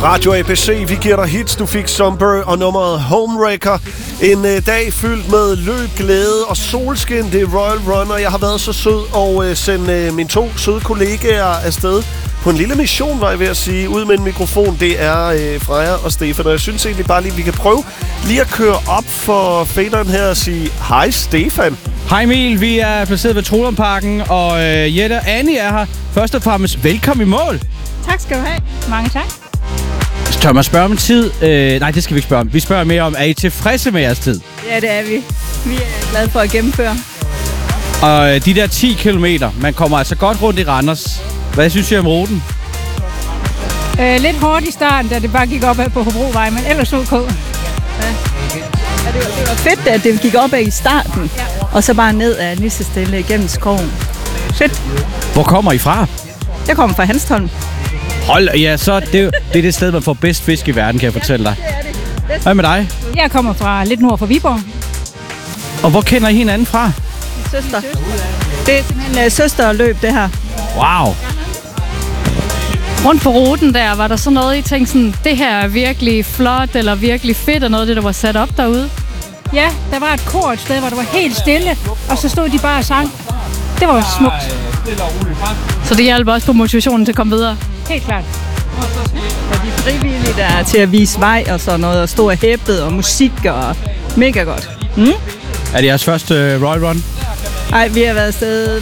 Radio ABC, vi giver dig hits. Du fik Somber og nummeret Homewrecker. En dag fyldt med løb, glæde og solskin. Det er Royal Run, og jeg har været så sød og sende mine 2 søde kollegaer afsted på en lille mission, var jeg ved at sige, ud med en mikrofon. Det er Freja og Stefan, og jeg synes egentlig bare lige, vi kan prøve lige at køre op for faderen her og sige hej Stefan. Hej Emil, vi er placeret ved Troldumparken, og Jette og Annie er her. Først og fremmest, velkommen i mål. Tak skal du have. Mange tak. Tør man spørge om tid? Nej, det skal vi ikke spørge om. Vi spørger mere om, er I tilfredse med jeres tid? Ja, det er vi. Vi er glade for at gennemføre. Og de der 10 kilometer, man kommer altså godt rundt i Randers. Hvad synes I om ruten? Lidt hårdt i starten, da det bare gik opad på Hobrovej, men ellers OK. Ja. Det var fedt, at det gik opad i starten, og så bare ned af lige så stille igennem skoven. Fedt. Hvor kommer I fra? Jeg kommer fra Hanstholm. Hold, ja, så det er det sted, man får bedst fisk i verden, kan jeg fortælle dig. Hvad med dig? Jeg kommer fra lidt nord for Viborg. Og hvor kender I hinanden fra? Søster. Det er simpelthen søsterløb, det her. Wow. Rundt på ruten der, var der så noget, I tænkte sådan, det her er virkelig flot, eller virkelig fedt, og noget af det, der var sat op derude? Ja, der var et kor et sted, hvor det var helt stille, og så stod de bare og sang. Det var smukt. Så det hjælper også på motivationen til at komme videre? Helt klart. Og de frivillige, der er til at vise vej og sådan noget, og stå af hæppet og musik og mega godt. Er det jeres første Royal Run? Nej, vi har været afsted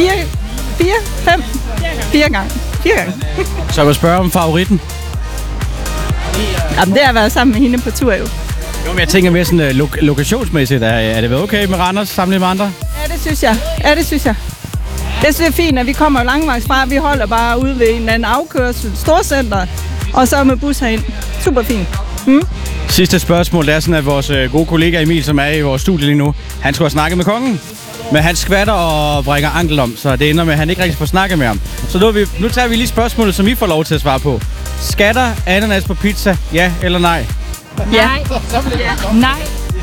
4 gange. Så jeg vil spørge om favoritten. Jamen, det har været sammen med hende på tur jo. Jo, men jeg tænker mere sådan lokationsmæssigt. Er det været okay med Randers sammenlignet med andre? Ja, det synes jeg. Jeg synes, det er fint, at vi kommer langvejs fra. Vi holder bare ude ved en eller anden afkørsel, storcenter, og så med bus herind. Super fint. Sidste spørgsmål, det er sådan, at vores gode kollega Emil, som er i vores studie lige nu, han skulle have snakket med kongen. Men han skvatter og brækker ankel om, så det ender med, at han ikke rigtig får snakket med ham. Så nu tager vi lige spørgsmålet, som I får lov til at svare på. Skatter ananas på pizza, ja eller nej? Ja. Nej.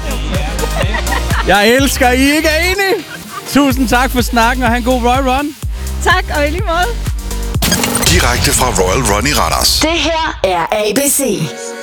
Jeg elsker, I ikke er enige. Tusind tak for snakken, og have en god Royal Run. Tak, og i lige måde. Direkte fra Royal Run i Randers. Det her er ABC.